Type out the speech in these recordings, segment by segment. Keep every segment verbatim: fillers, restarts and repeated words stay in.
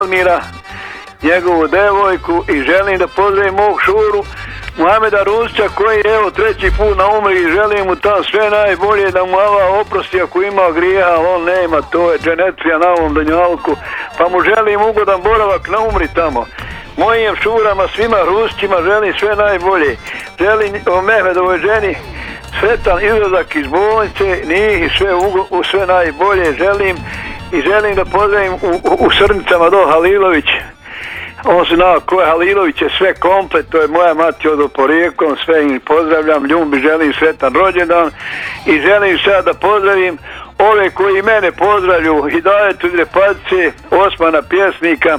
Mira, njegovu devojku i želim da pozdravim mog šuru Muhameda Rusća koji je evo treći put na umri i želim mu tam sve najbolje, da mu Allah oprosti ako ima grijeha, ali on nema, to je dženetlija na ovom dunjalku, pa mu želim ugodan boravak na umri tamo. Mojim šurama, svima Rusćima želim sve najbolje, želim o Mehmedovoj ženi sretan izlazak iz bolnice, njih i sve, u sve najbolje želim i želim da pozdravim u, u, u Srnicama do Halilović. On se zna ko je Halilović, je sve komplet, to je moja mati od porijekom, sve im pozdravljam, ljubi, želim sretan rođendan i želim sad da pozdravim ove koji mene pozdravlju, Hidajetu iz Repadice, Osmana pjesnika,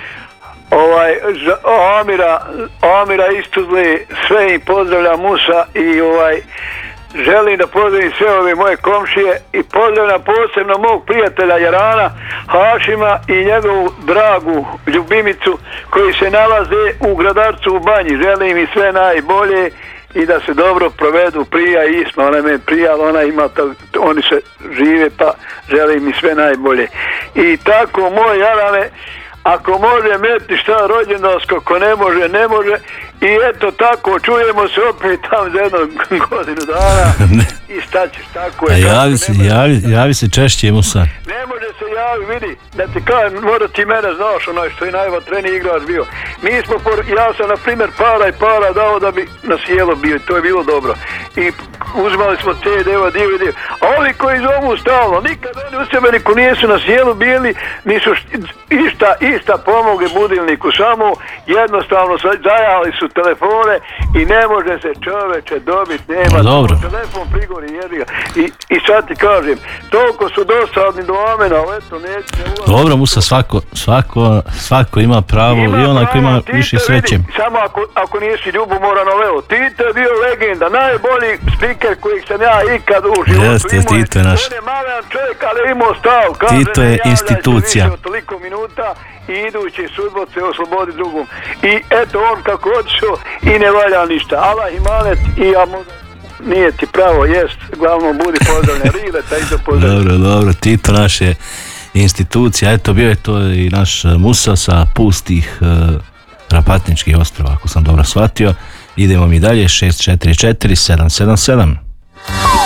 ovaj, Amira, Amira Istuzli, sve im pozdravljam, Musa i ovaj, želim da pozdravim sve ove moje komšije i pozdravljam posebno mog prijatelja Jarana Hašima i njegovu dragu ljubimicu koji se nalaze u Gradarcu u Banji. Želim im sve najbolje i da se dobro provedu, prija i Isma, ona me prija, ona ima, oni se žive, pa želim im sve najbolje. I tako moj Jarane, ako može meti šta rođendansko, ako ne može, ne može. I eto tako, čujemo se opet tam za jednu godinu dana. I šta ćeš, tako je. A javi se, javi, javi se češće, Musa. Ne može se javi, vidi, da ti kažem, možda ti mene znaš, onaj što je najvatreniji igrač bio. Mi smo, por, ja sam na primjer para i para dao da bi na sjelo bio, to je bilo dobro. I uzimali smo te deva, dio i dio. A ovi koji zovu stalno, nikad oni u sebe niko nisu na sjelu bili, nisu išta, išta pomoge budilniku, samo jednostavno zajali su telefone i ne može se čoveče dobiti, nema dobro. Telefon prigori, jebi ga. I, i sad ti kažem, toliko su dosadni do amena, ali eto neće... Dobro, Musa, svako, svako, svako ima pravo ima i onako ima više sreće. Samo ako, ako nisi Ljubomora Noveo, Tito je bio legenda, najbolji speaker kojeg sam ja ikad u životu imao. Jeste, Tito je naš. On je malen čovjek, ali imao stav. Kaže, Tito je institucija. Toliko minuta i idući subote oslobodi drugom. I eto on kako odšao i ne valja ništa. Allah imanet i ja možda nije ti pravo, jest, glavno budi pozdravljen. Rileta i za pozdravljen. Dobro, dobro, Tito naš je institucija. Eto, bio je to i naš Musa sa pustih uh, Rapatničkih ostrava, ako sam dobro shvatio. Idemo mi dalje, šest četiri četiri sedam sedam sedam.